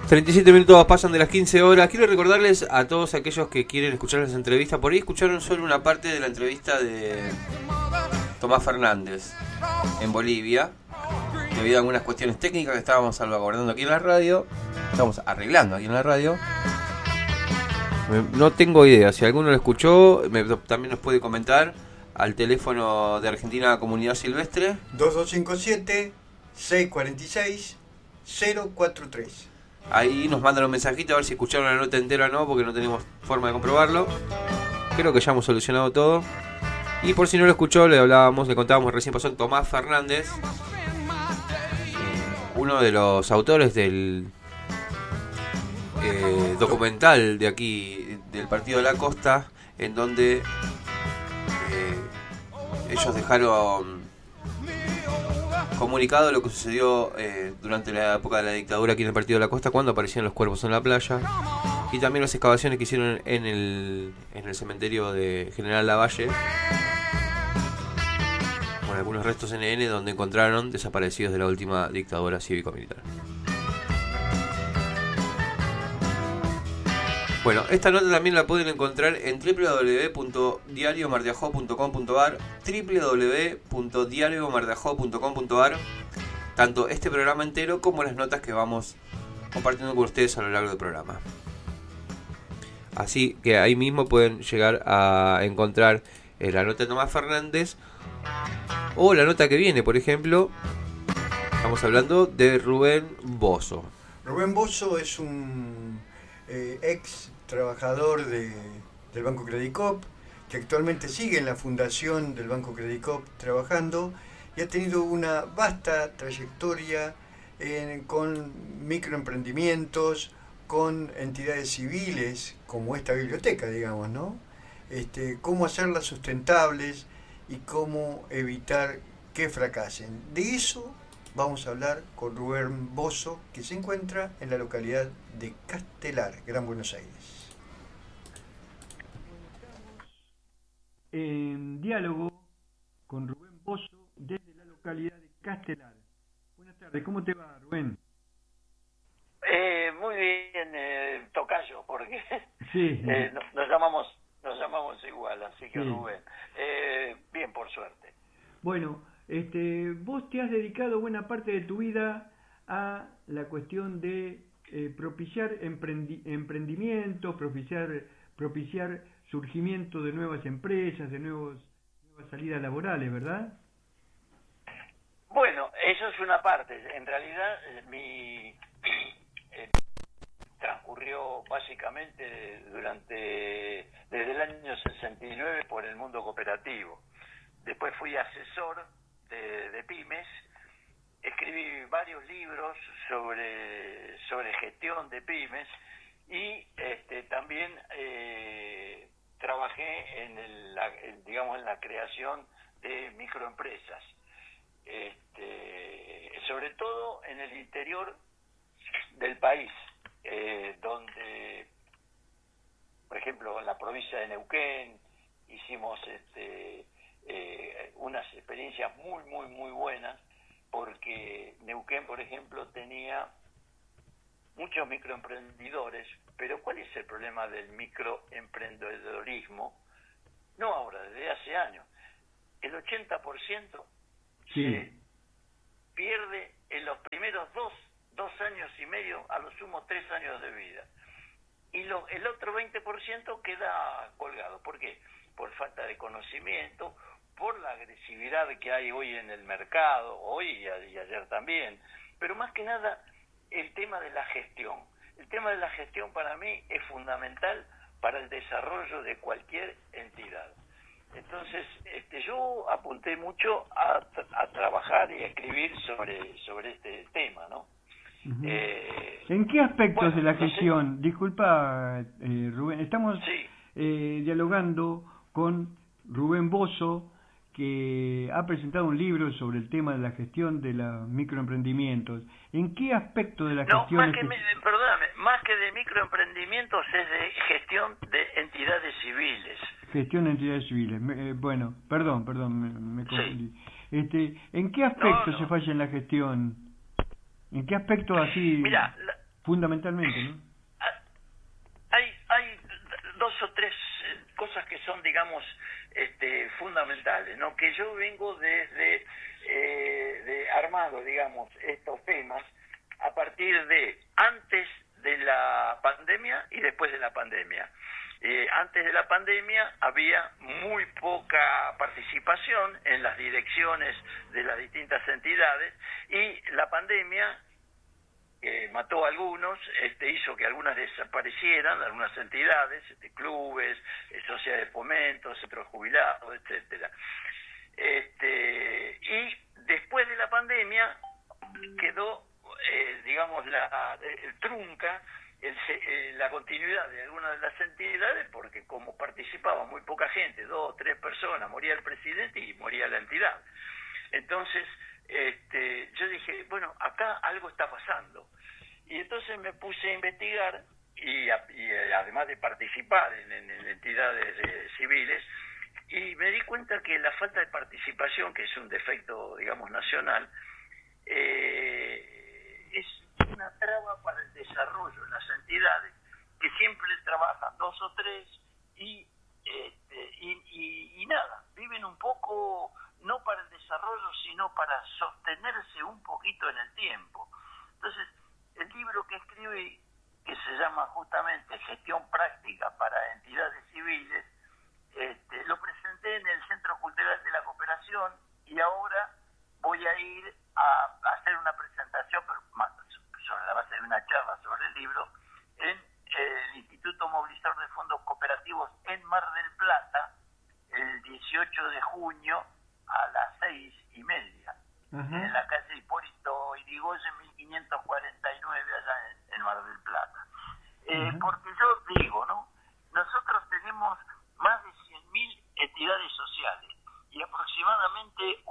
37 minutos pasan de las 15 horas. Quiero recordarles a todos aquellos que quieren escuchar las entrevistas. Por ahí escucharon solo una parte de la entrevista de Tomás Fernández en Bolivia, debido a algunas cuestiones técnicas que estábamos salvaguardando aquí en la radio. Estamos arreglando aquí en la radio. No tengo idea. Si alguno lo escuchó, también nos puede comentar al teléfono de Argentina Comunidad Silvestre 2257-646-043. Ahí nos mandan un mensajito a ver si escucharon la nota entera o no, porque no tenemos forma de comprobarlo. Creo que ya hemos solucionado todo. Y por si no lo escuchó, le contábamos, recién pasó Tomás Fernández, uno de los autores del documental de aquí, del Partido de la Costa, en donde ellos dejaron comunicado lo que sucedió durante la época de la dictadura aquí en el Partido de la Costa, cuando aparecían los cuerpos en la playa, y también las excavaciones que hicieron en el cementerio de General Lavalle, con algunos restos NN donde encontraron desaparecidos de la última dictadura cívico-militar. Bueno, esta nota también la pueden encontrar en www.diariomardeajó.com.ar, www.diariomardeajó.com.ar, tanto este programa entero como las notas que vamos compartiendo con ustedes a lo largo del programa. Así que ahí mismo pueden llegar a encontrar la nota de Tomás Fernández o la nota que viene, por ejemplo. Estamos hablando de Rubén Bozo. Rubén Bozo es un ex trabajador del Banco Credicop, que actualmente sigue en la fundación del Banco Credicop trabajando, y ha tenido una vasta trayectoria con microemprendimientos, con entidades civiles, como esta biblioteca, digamos, ¿no? Cómo hacerlas sustentables y cómo evitar que fracasen. De eso vamos a hablar con Rubén Bozo, que se encuentra en la localidad de Castelar, Gran Buenos Aires. En diálogo con Rubén Bozo desde la localidad de Castelar. Buenas tardes, ¿cómo te va, Rubén? Muy bien, tocayo, porque sí. nos llamamos igual, así que sí. Rubén. Bien, por suerte. Bueno, vos te has dedicado buena parte de tu vida a la cuestión de propiciar emprendimientos, propiciar surgimiento de nuevas empresas, de nuevas salidas laborales, ¿verdad? Bueno, eso es una parte. En realidad, transcurrió básicamente desde el año 69 por el mundo cooperativo. Después fui asesor de pymes, escribí varios libros sobre gestión de pymes y también trabajé en la creación de microempresas, sobre todo en el interior del país, donde, por ejemplo, en la provincia de Neuquén hicimos unas experiencias muy, muy, muy buenas, porque Neuquén, por ejemplo, tenía muchos microemprendedores, pero ¿cuál es el problema del microemprendedorismo? No ahora, desde hace años. El 80% sí. se pierde en los primeros dos años y medio, a lo sumo 3 años de vida. Y el otro 20% queda colgado. ¿Por qué? Por falta de conocimiento, por la agresividad que hay hoy en el mercado, hoy y ayer también, pero más que nada el tema de la gestión. El tema de la gestión para mí es fundamental para el desarrollo de cualquier entidad. Entonces, yo apunté mucho a trabajar y a escribir sobre este tema, ¿no? Uh-huh. ¿En qué aspectos de la gestión? Disculpa, Rubén, estamos dialogando con Rubén Bozo, que ha presentado un libro sobre el tema de la gestión de los microemprendimientos. ¿En qué aspecto de la gestión? Perdóname, más que de microemprendimientos es de gestión de entidades civiles. Gestión de entidades civiles. Bueno, perdón, me confundí. Sí. ¿En qué aspecto se falla en la gestión? ¿En qué aspecto así? Mira, fundamentalmente, ¿no? Hay dos o tres cosas que son, digamos, fundamentales, ¿no? Que yo vengo desde de armado, digamos, estos temas a partir de antes de la pandemia y después de la pandemia. Antes de la pandemia había muy poca participación en las direcciones de las distintas entidades, y la pandemia mató a algunos, hizo que algunas desaparecieran, algunas entidades, clubes, sociedades de fomento, centros jubilados, etcétera. Y después de la pandemia quedó, digamos, trunca la continuidad de algunas de las entidades, porque como participaba muy poca gente, 2 o 3 personas, moría el presidente y moría la entidad. Entonces, yo dije, bueno, acá algo está pasando. Y entonces me puse a investigar y además de participar en entidades civiles, y me di cuenta que la falta de participación, que es un defecto, digamos, nacional, es una traba para el desarrollo en las entidades, que siempre trabajan 2 o 3 y nada, viven un poco no para el desarrollo, sino para sostenerse un poquito en el tiempo. Entonces, el libro que escribí, que se llama justamente Gestión Práctica para Entidades Civiles, lo presenté en el Centro Cultural de la Cooperación, y ahora voy a ir a hacer una presentación, pero más sobre la base de una charla sobre el libro, en el Instituto Movilizador de Fondos Cooperativos en Mar del Plata, el 18 de junio a las 6:30, en la calle Hipólito Yrigoyen 1549, allá en Mar del Plata. Porque yo digo, ¿no? Nosotros tenemos más de 100.000 entidades sociales y aproximadamente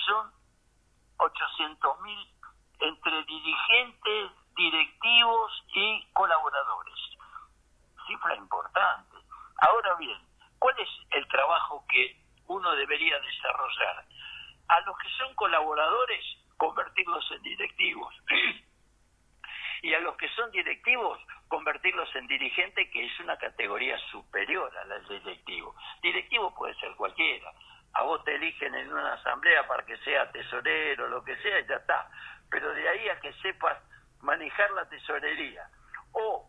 1.800.000 entre dirigentes, directivos y colaboradores. Cifra importante. Ahora bien, ¿cuál es el trabajo que uno debería desarrollar? A los que son colaboradores, convertirlos en directivos. Y a los que son directivos, convertirlos en dirigentes, que es una categoría superior a la del directivo. Directivo puede ser cualquiera. A vos te eligen en una asamblea para que sea tesorero, lo que sea, y ya está. Pero de ahí a que sepas manejar la tesorería o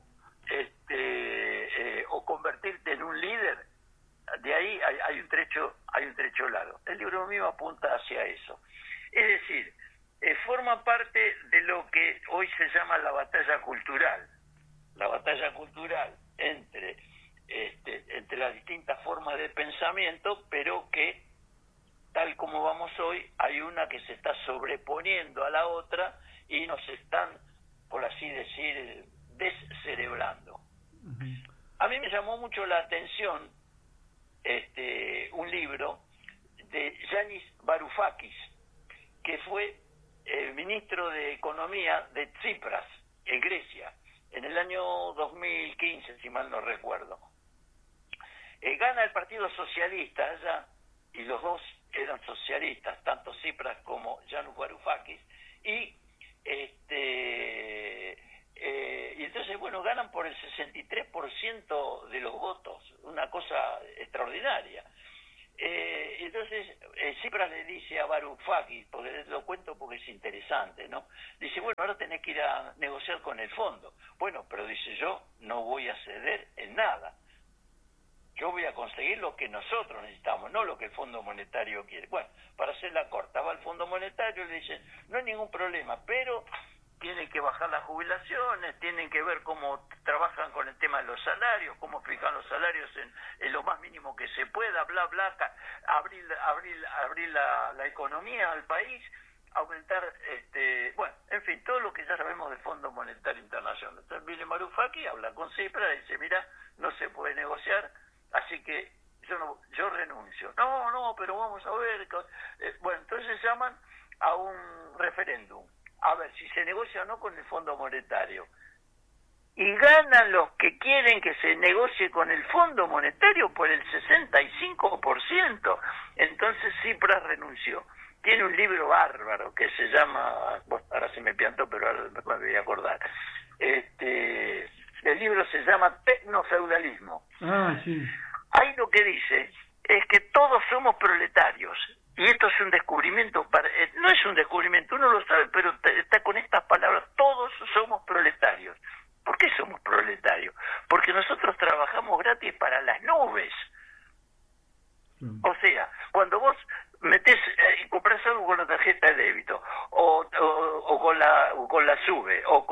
convertirte en un líder, de ahí hay un trecho largo. El libro mío apunta hacia eso. Es decir, forma parte de lo que hoy se llama la batalla cultural. La batalla cultural entre las distintas formas de pensamiento, pero que, tal como vamos hoy, hay una que se está sobreponiendo a la otra y nos están, por así decir, descerebrando. A mí me llamó mucho la atención un libro de Yanis Varoufakis, que fue el ministro de Economía de Tsipras, en Grecia, en el año 2015, si mal no recuerdo. Gana el Partido Socialista allá, y los dos eran socialistas, tanto Tsipras como Yanis Varoufakis, y entonces, bueno, ganan por el 63% de los votos, una cosa extraordinaria. Entonces, Tsipras le dice a Varoufakis, porque lo cuento porque es interesante, ¿no? Dice, bueno, ahora tenés que ir a negociar con el fondo. Bueno, pero dice, yo no voy a ceder en nada. Yo voy a conseguir lo que nosotros necesitamos, no lo que el Fondo Monetario quiere. Bueno, para hacerla corta, va al Fondo Monetario y le dicen, no hay ningún problema, pero tienen que bajar las jubilaciones, tienen que ver cómo trabajan con el tema de los salarios, cómo fijan los salarios en lo más mínimo que se pueda, bla, bla, abrir la economía al país, aumentar, bueno, en fin, todo lo que ya sabemos del Fondo Monetario Internacional. Entonces viene Varoufakis, habla con Tsipras y dice, mira, no se puede negociar, así que yo renuncio. No, pero vamos a ver. Bueno, entonces llaman a un referéndum, a ver si se negocia o no con el Fondo Monetario. Y ganan los que quieren que se negocie con el Fondo Monetario por el 65%. Entonces Tsipras renunció. Tiene un libro bárbaro que se llama, bueno, ahora se me piantó, pero ahora me voy a acordar, el libro se llama Tecnofeudalismo. Ah, sí. Ahí lo que dice es que todos somos proletarios. Y esto es un descubrimiento, no es un descubrimiento, uno lo sabe, pero está con estas palabras, todos somos proletarios. ¿Por qué somos proletarios? Porque nosotros trabajamos gratis para las nubes. O sea, cuando vos metés y compras algo con la tarjeta de débito, o con la SUBE, o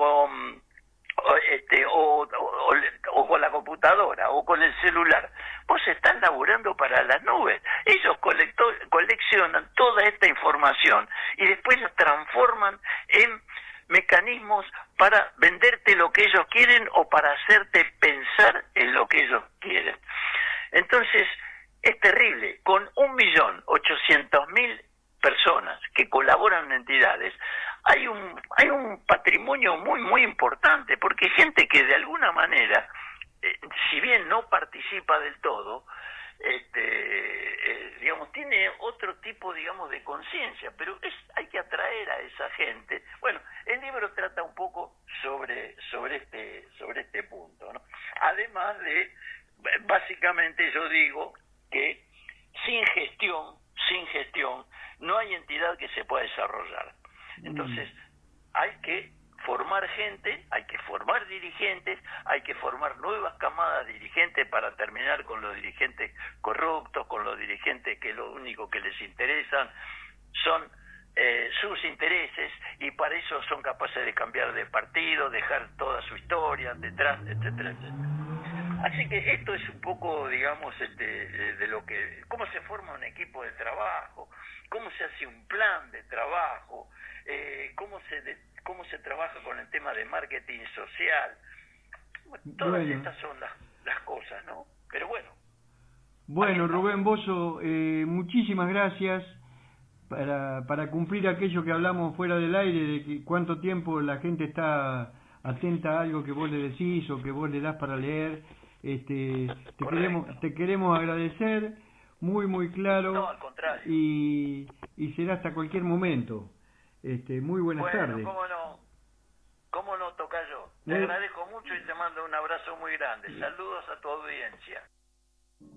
con la computadora, o con el celular, vos estás laburando para las nubes. Ellos coleccionan toda esta información y después la transforman en mecanismos para venderte lo que ellos quieren o para hacerte pensar en lo que ellos quieren. Entonces, es terrible. Con 1.800.000 personas que colaboran en entidades, hay un patrimonio muy, muy importante, porque hay gente que de alguna manera, si bien no participa del todo, digamos, tiene otro tipo, digamos, de conciencia, pero hay que atraer a esa gente. Bueno, el libro trata un poco sobre este punto, ¿no? Además de, básicamente yo digo que sin gestión no hay entidad que se pueda desarrollar. Entonces, hay que formar gente, hay que formar dirigentes, hay que formar nuevas camadas dirigentes para terminar con los dirigentes corruptos, con los dirigentes que lo único que les interesan son sus intereses, y para eso son capaces de cambiar de partido, dejar toda su historia detrás, etcétera, etcétera. Así que esto es un poco, digamos, de lo que, cómo se forma un equipo de trabajo, cómo se hace un plan de trabajo, cómo se trabaja con el tema de marketing social. Todas estas son las cosas, ¿no? Pero bueno. Bueno, Rubén Bozo, muchísimas gracias para cumplir aquello que hablamos fuera del aire, de que cuánto tiempo la gente está atenta a algo que vos le decís o que vos le das para leer. Te queremos agradecer, muy claro. No, al contrario. Y será hasta cualquier momento. Muy buenas tardes. ¿Cómo no, tocayo? Te agradezco mucho y te mando un abrazo muy grande. Saludos a tu audiencia.